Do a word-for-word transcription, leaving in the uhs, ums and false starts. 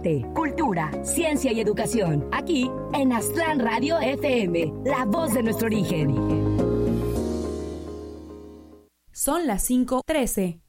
arte, cultura, ciencia y educación. Aquí en Aztlán Radio F M, la voz de nuestro origen. Son las cinco trece.